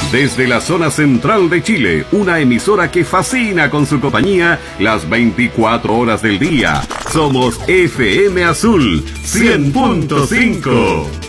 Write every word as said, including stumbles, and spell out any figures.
Desde la zona central de Chile, una emisora que fascina con su compañía las veinticuatro horas del día. Somos F M Azul cien punto cinco.